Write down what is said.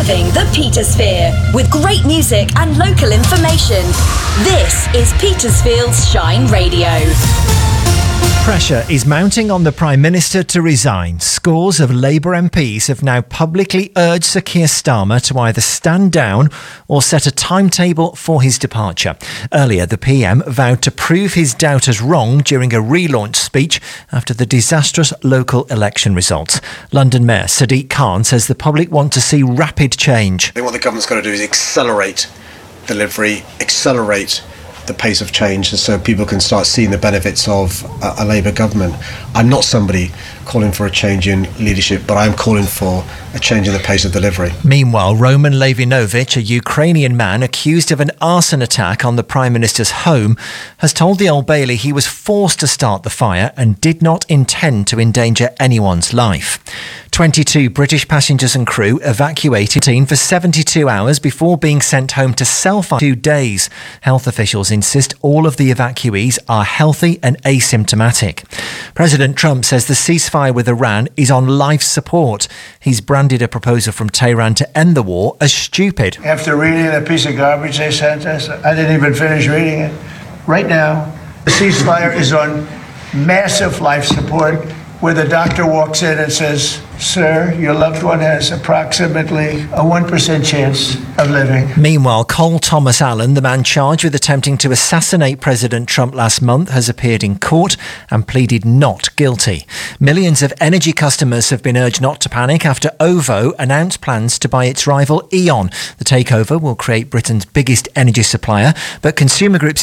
Reliving the Petersphere with great music and local information. This is Petersfield's Shine Radio. Pressure is mounting on the Prime Minister to resign. Scores of Labour MPs have now publicly urged Sir Keir Starmer to either stand down or set a timetable for his departure. Earlier, the PM vowed to prove his doubters wrong during a relaunch speech after the disastrous local election results. London Mayor Sadiq Khan says the public want to see rapid change. I think what the government's got to do is accelerate delivery, accelerate the pace of change so people can start seeing the benefits of a Labour government. I'm not somebody calling for a change in leadership, but I'm calling for a change in the pace of delivery. Meanwhile, Roman Levinovich, a Ukrainian man accused of an arson attack on the Prime Minister's home, has told the Old Bailey he was forced to start the fire and did not intend to endanger anyone's life. 22 British passengers and crew evacuated for 72 hours before being sent home to self-isolate 2 days. Health officials insist all of the evacuees are healthy and asymptomatic. President Trump says the ceasefire with Iran is on life support. He's branded a proposal from Tehran to end the war as stupid. After reading the piece of garbage they sent us, I didn't even finish reading it. Right now, the ceasefire is on massive life support, where the doctor walks in and says, "Sir, your loved one has approximately a 1% chance of living." Meanwhile, Cole Thomas Allen, the man charged with attempting to assassinate President Trump last month, has appeared in court and pleaded not guilty. Millions of energy customers have been urged not to panic after OVO announced plans to buy its rival E.ON. The takeover will create Britain's biggest energy supplier, but consumer groups